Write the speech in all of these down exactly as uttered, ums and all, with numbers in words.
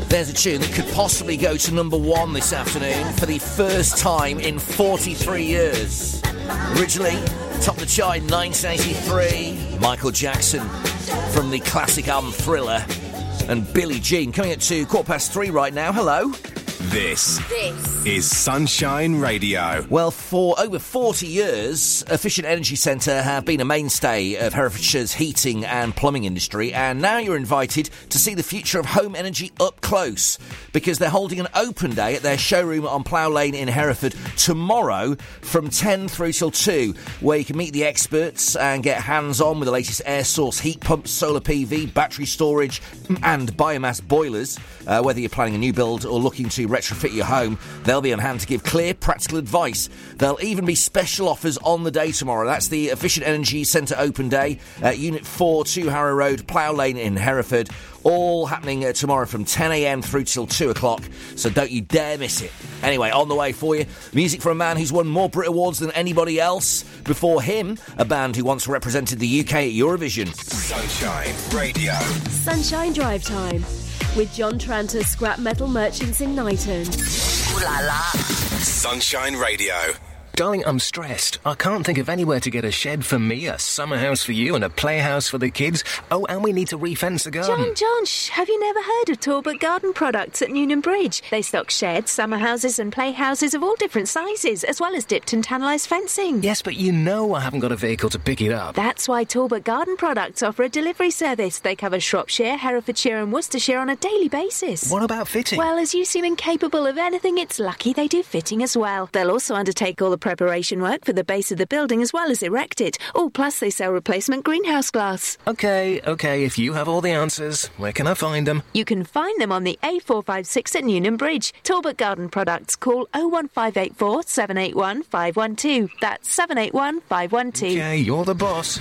There's a tune that could possibly go to number one this afternoon for the first time in forty-three years. Originally, topped the chart in nineteen eighty-three, Michael Jackson from the classic album Thriller, and Billie Jean. Coming at two, quarter past three right now. Hello. This, this is Sunshine Radio. Well, for over forty years, Efficient Energy Centre have been a mainstay of Herefordshire's heating and plumbing industry, and now you're invited to see the future of home energy up close, because they're holding an open day at their showroom on Plough Lane in Hereford tomorrow from ten through till two, where you can meet the experts and get hands-on with the latest air source heat pumps, solar P V, battery storage and biomass boilers. Uh, whether you're planning a new build or looking to retrofit your home, they'll be on hand to give clear, practical advice. There'll even be special offers on the day tomorrow. That's the Efficient Energy Centre Open Day at Unit four, two Harrow Road, Plough Lane in Hereford. All happening uh, tomorrow from ten a.m. through till two o'clock, so don't you dare miss it. Anyway, on the way for you, music from a man who's won more Brit Awards than anybody else. Before him, a band who once represented the U K at Eurovision. Sunshine Radio. Sunshine Drive Time with John Tranter, Scrap Metal Merchants in Knighton. Ooh la la. Sunshine Radio. Darling, I'm stressed. I can't think of anywhere to get a shed for me, a summer house for you, and a playhouse for the kids. Oh, and we need to re-fence the garden. John, John, shh. Have you never heard of Talbot Garden Products at Newnham Bridge? They stock sheds, summer houses and playhouses of all different sizes, as well as dipped and tannalised fencing. Yes, but you know I haven't got a vehicle to pick it up. That's why Talbot Garden Products offer a delivery service. They cover Shropshire, Herefordshire and Worcestershire on a daily basis. What about fitting? Well, as you seem incapable of anything, it's lucky they do fitting as well. They'll also undertake all the preparation work for the base of the building as well as erect it. Oh, plus they sell replacement greenhouse glass. OK, OK, if you have all the answers, where can I find them? You can find them on the A four five six at Newnham Bridge. Talbot Garden Products. Call oh one five eight four, seven eight one, five one two. That's seven eight one, five one two. OK, you're the boss.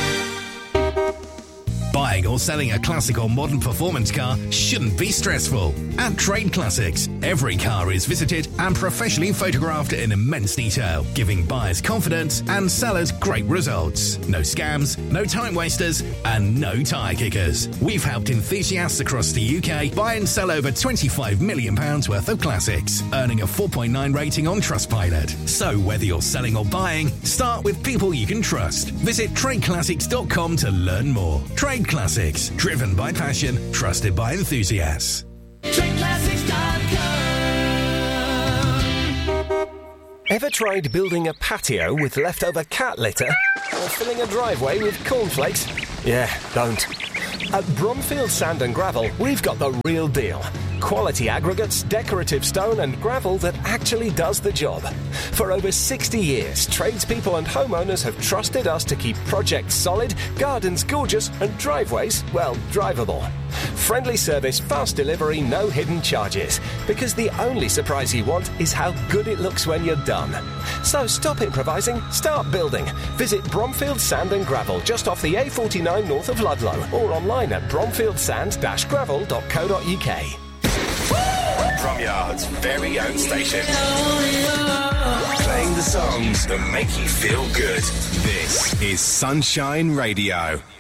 Buying or selling a classic or modern performance car shouldn't be stressful. At Trade Classics, every car is visited and professionally photographed in immense detail, giving buyers confidence and sellers great results. No scams, no time wasters, and no tyre kickers. We've helped enthusiasts across the U K buy and sell over twenty-five million pounds worth of classics, earning a four point nine rating on Trustpilot. So whether you're selling or buying, start with people you can trust. Visit trade classics dot com to learn more. Trade Classics, driven by passion, trusted by enthusiasts. trade classics dot com. Ever tried building a patio with leftover cat litter? Or filling a driveway with cornflakes? Yeah, don't. At Bromfield Sand and Gravel, we've got the real deal. Quality aggregates, decorative stone and gravel that actually does the job. For over sixty years, tradespeople and homeowners have trusted us to keep projects solid, gardens gorgeous and driveways, well, drivable. Friendly service, fast delivery, no hidden charges. Because the only surprise you want is how good it looks when you're done. So stop improvising, start building. Visit Bromfield Sand and Gravel just off the A forty-nine north of Ludlow or online at bromfield sand dash gravel dot co dot uk. Bromyard's very own station. Playing the songs that make you feel good. This is Sunshine Radio.